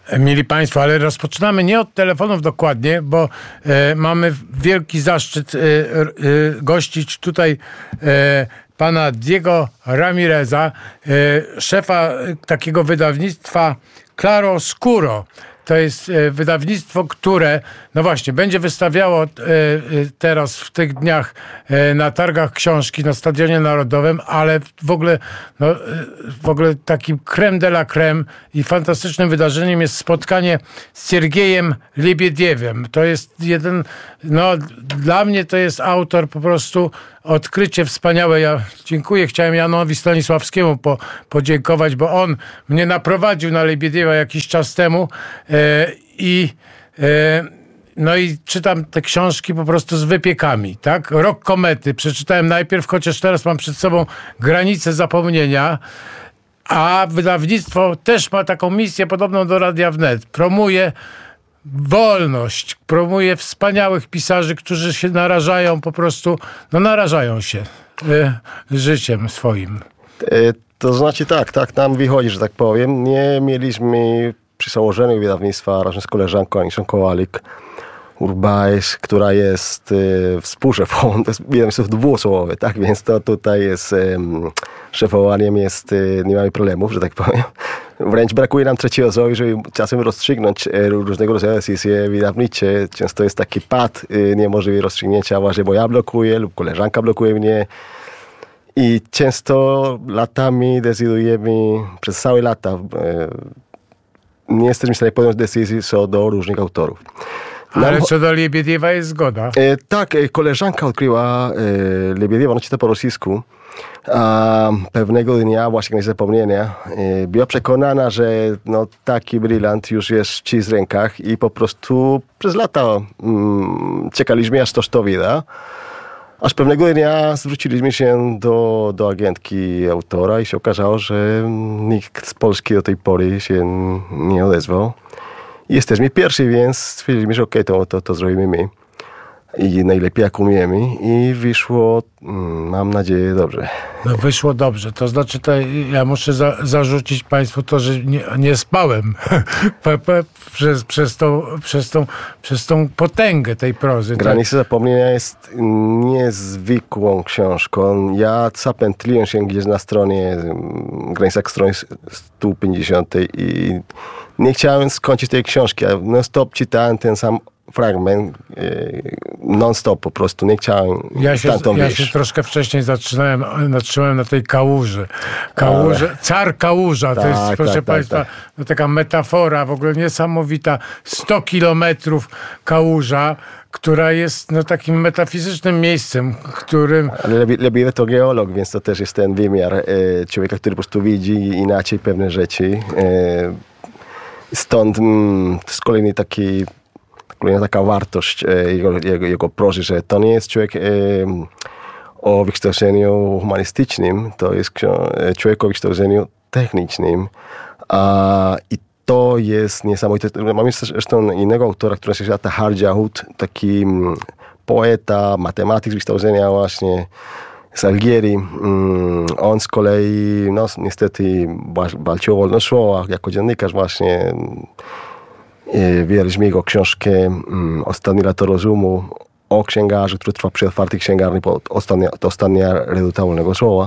Mili Państwo, ale rozpoczynamy nie od telefonów dokładnie, bo mamy wielki zaszczyt gościć tutaj pana Diego Ramireza, szefa takiego wydawnictwa Claro Oscuro. To jest wydawnictwo, które, no właśnie, będzie wystawiało teraz w tych dniach na targach książki na Stadionie Narodowym, ale w ogóle takim crème de la crème i fantastycznym wydarzeniem jest spotkanie z Siergiejem Lebiediewem. To jest dla mnie to jest autor po prostu odkrycie wspaniałe. Ja dziękuję. Chciałem Janowi Stanisławskiemu podziękować, bo on mnie naprowadził na Lebiediewa jakiś czas temu no i czytam te książki po prostu z wypiekami, tak? Rok komety przeczytałem najpierw, chociaż teraz mam przed sobą Granice zapomnienia, a wydawnictwo też ma taką misję podobną do Radia Wnet. Promuje wolność, promuje wspaniałych pisarzy, którzy się narażają po prostu, narażają się życiem swoim. To znaczy tak nam wychodzi, że tak powiem. Nie mieliśmy przy założeniu wydawnictwa razem z koleżanką Anisą Kowalik Urbajs, która jest współszefową, to jest wydawnictwo dwuosobowe, tak? Więc to tutaj jest szefowaniem nie mamy problemów, że tak powiem. Wręcz brakuje nam trzeciej osoby, żeby czasem rozstrzygnąć różnego rodzaju decyzje wydawnicze. Często jest taki pad niemożliwy rozstrzygnięcia, właśnie bo ja blokuję lub koleżanka blokuje mnie. I często latami decydujemy, przez całe lata nie jesteśmy w stanie podjąć decyzji co do różnych autorów. Ale co do Lebiediewa jest zgoda. Tak, koleżanka odkryła Lebiediewa, ona czyta po rosyjsku. A pewnego dnia, właśnie Granice zapomnienia, była przekonana, że taki brylant już jest w czyjś rękach i po prostu przez lata czekaliśmy, aż to wyda. Aż pewnego dnia zwróciliśmy się do agentki autora i się okazało, że nikt z Polski do tej pory się nie odezwał. I jesteśmy pierwsi, więc stwierdziliśmy, że okej, to zrobimy my. I najlepiej jak umiemy. I wyszło, mam nadzieję, dobrze. No wyszło dobrze. To znaczy, ja muszę zarzucić Państwu to, że nie spałem przez tą potęgę tej prozy. Granice zapomnienia jest niezwykłą książką. Ja zapętliłem się gdzieś na stronie, granicach strony 150 i nie chciałem skończyć tej książki. Non-stop czytałem ten sam fragment, non-stop po prostu, nie chciałem Ja się troszkę wcześniej zatrzymałem na tej kałuży. Car Kałuża, to jest, proszę Państwa, taka metafora w ogóle niesamowita. 100 kilometrów kałuża, która jest takim metafizycznym miejscem, którym... Ale Lebiedew to geolog, więc to też jest ten wymiar człowieka, który po prostu widzi inaczej pewne rzeczy. Stąd to jest kolejna taka wartość jego prozy, że to nie jest człowiek o wykształceniu humanistycznym, to jest człowiek o wykształceniu technicznym. I to jest niesamowite. Mamy zresztą innego autora, który nazywa się Tahar Jahud, taki poeta, matematyk z wykształcenia właśnie z Algierii. On z kolei, niestety walczył o wolność słowa jako dziennikarz właśnie. Wierzymy jego książkę Ostatnie lato rozumu o księgarzu, który trwa przy otwartej księgarni, bo to ostatnia reduta wolnego słowa.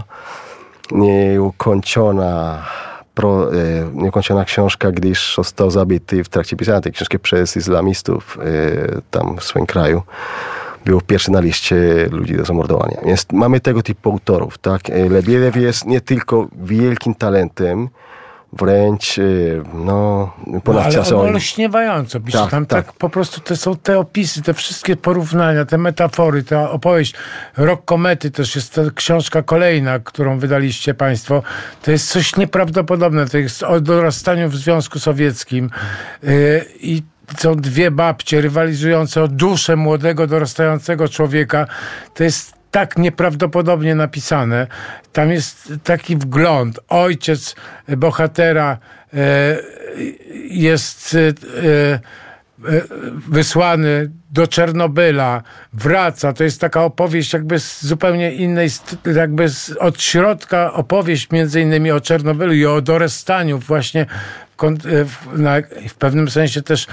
Nieukończona książka, gdyż został zabity w trakcie pisania tej książki przez islamistów tam w swoim kraju. Był pierwszy na liście ludzi do zamordowania. Więc mamy tego typu autorów. Tak? Lebiedew jest nie tylko wielkim talentem, wręcz ponadczasowy. Ale olśniewająco pisze. Tak po prostu to są te opisy, te wszystkie porównania, te metafory, ta opowieść. Rok komety też jest ta książka kolejna, którą wydaliście Państwo. To jest coś nieprawdopodobne. To jest o dorastaniu w Związku Sowieckim i są dwie babcie rywalizujące o duszę młodego, dorastającego człowieka. To jest tak nieprawdopodobnie napisane. Tam jest taki wgląd. Ojciec bohatera jest wysłany do Czernobyla, wraca. To jest taka opowieść jakby z zupełnie innej, jakby od środka opowieść między innymi o Czernobylu i o dorastaniu właśnie w pewnym sensie też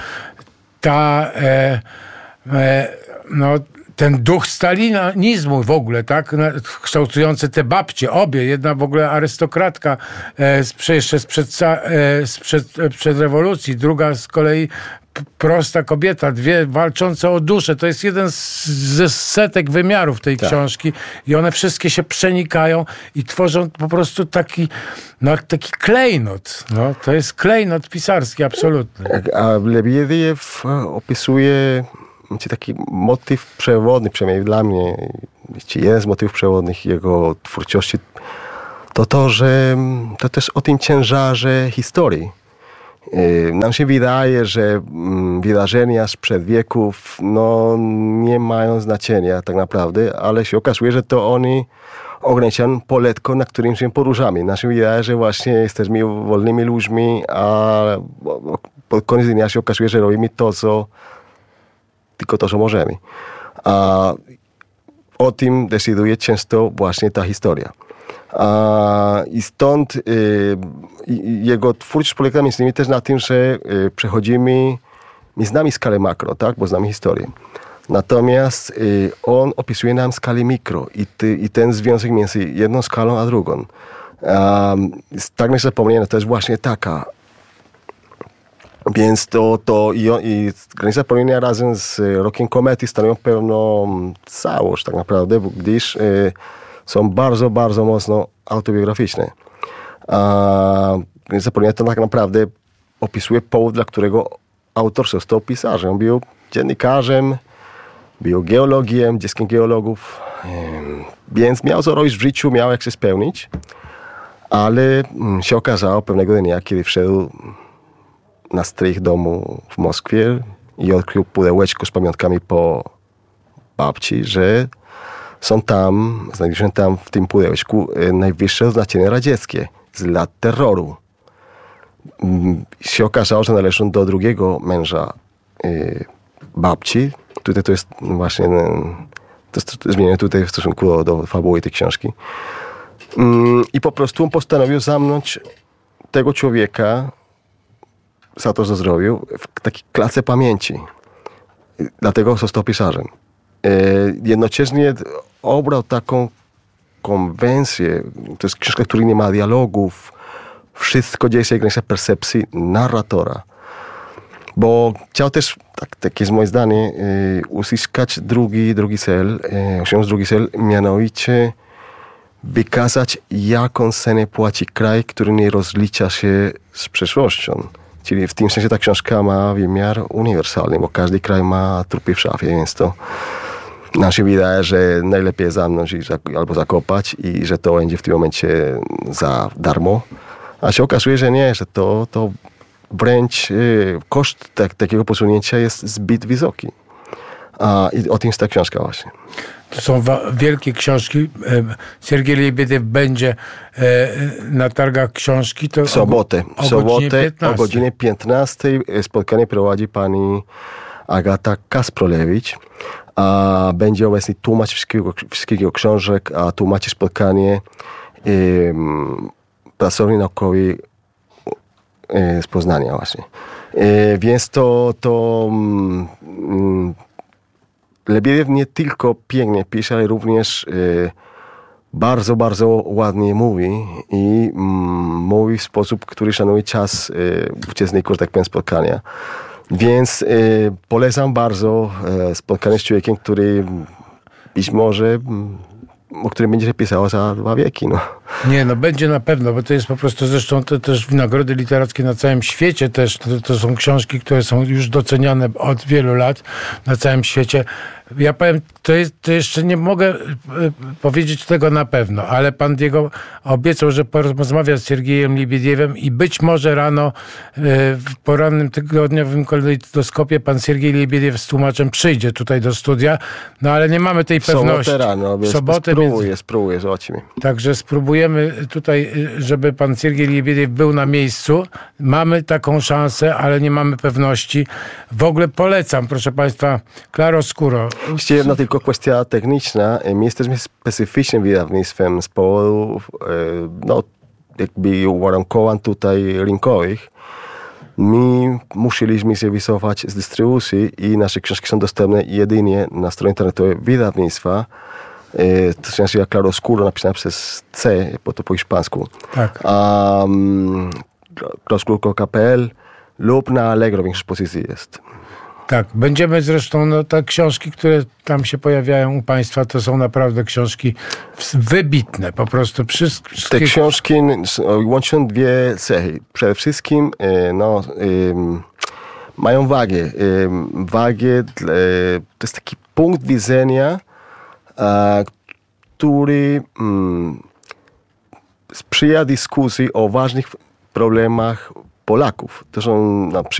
ten duch stalinizmu w ogóle, tak, kształtujący te babcie, obie, jedna w ogóle arystokratka jeszcze sprzed rewolucji, druga z kolei prosta kobieta, dwie walczące o duszę. To jest jeden ze setek wymiarów tej książki i one wszystkie się przenikają i tworzą po prostu taki klejnot. No, to jest klejnot pisarski, absolutny. A Lebediew opisuje taki motyw przewodni, przynajmniej dla mnie, jeden z motywów przewodnich jego twórczości, to, że to też o tym ciężarze historii. Nam się wydaje, że wydarzenia sprzed wieków nie mają znaczenia tak naprawdę, ale się okazuje, że to oni ograniczają poletko, na którym się poruszamy. Nam się wydaje, że właśnie jesteśmy wolnymi ludźmi, a pod koniec dnia się okazuje, że robimy tylko to, co możemy. A o tym decyduje często właśnie ta historia. I stąd jego twórczość polega między innymi też na tym, że my znamy skalę makro, tak? Bo znamy historię. Natomiast on opisuje nam skalę mikro i ten związek między jedną skalą a drugą. Tak nie zapomniane, to jest właśnie taka. Więc i Granica Zapomnienia razem z Rokiem Komety stanowią pewną całość tak naprawdę, gdyż są bardzo, bardzo mocno autobiograficzne. Granica Zapomnienia to tak naprawdę opisuje powód, dla którego autor został pisarzem. On był dziennikarzem, był geologiem, dzieckiem geologów, więc miał co robić w życiu, miał jak się spełnić, ale się okazało pewnego dnia, kiedy wszedł na strych domu w Moskwie i odkrył pudełeczko z pamiątkami po babci, że znajdują się tam w tym pudełeczku najwyższe oznaczenia radzieckie z lat terroru. Się okazało, że należą do drugiego męża babci. Tutaj to jest właśnie to jest zmienione tutaj w stosunku do fabuły tej książki. I po prostu on postanowił zamknąć tego człowieka za to, co zrobił, w takiej klatce pamięci. Dlatego został pisarzem. Jednocześnie obrał taką konwencję, to jest książka, w której nie ma dialogów, wszystko dzieje się w granicach percepcji narratora. Bo chciał też, tak jest moje zdanie, uzyskać drugi cel, osiągnąć drugi cel, mianowicie wykazać, jaką cenę płaci kraj, który nie rozlicza się z przeszłością. Czyli w tym sensie ta książka ma wymiar uniwersalny, bo każdy kraj ma trupy w szafie, więc to nam się wydaje, że najlepiej zamknąć albo zakopać i że to będzie w tym momencie za darmo. A się okazuje, że nie, że to wręcz koszt takiego posunięcia jest zbyt wysoki. I o tym jest ta książka właśnie. To są wielkie książki. Sergiej Lebediew będzie na targach książki. To w sobotę o godzinie 15 spotkanie prowadzi pani Agata Kasprolewicz. A będzie obecny tłumacz wszystkiego książek, a tłumaczy spotkanie pracownik naukowy z Poznania właśnie. Więc Lebediew nie tylko pięknie pisze, ale również bardzo, bardzo ładnie mówi i mówi w sposób, który szanuje czas uczestników, tak powiem, spotkania. Więc polecam bardzo spotkanie z człowiekiem, który być może o którym będzie się pisało za 2 wieki. Nie, będzie na pewno, bo to jest po prostu, zresztą to też nagrody literackie na całym świecie też, to są książki, które są już doceniane od wielu lat na całym świecie. Ja powiem, to jeszcze nie mogę powiedzieć tego na pewno, ale pan Diego obiecał, że porozmawia z Siergiejem Lebiediewem i być może rano w porannym tygodniowym kalejdoskopie pan Siergiej Lebiediew z tłumaczem przyjdzie tutaj do studia, no ale nie mamy tej pewności. Sobotę rano, w sobotę spróbuję, zobaczymy. Także spróbujemy tutaj, żeby pan Siergiej Lebiediew był na miejscu. Mamy taką szansę, ale nie mamy pewności. W ogóle polecam, proszę państwa, Claroscuro. Jeszcze jedna tylko kwestia techniczna. My jesteśmy specyficznym wydawnictwem z powodów jakby uwarunkowań tutaj rynkowych. My musieliśmy się wycofać z dystrybucji i nasze książki są dostępne jedynie na stronie internetowej wydawnictwa. To się nazywa Claroscuro, napisane przez C, bo to po hiszpańsku. Tak. claroscuro.pl lub na Allegro większość pozycji jest. Tak, będziemy zresztą, te książki, które tam się pojawiają u państwa, to są naprawdę książki wybitne, po prostu wszystkie. Te książki łączą dwie cechy. Przede wszystkim mają wagę. To jest taki punkt widzenia, który sprzyja dyskusji o ważnych problemach Polaków. To są na przykład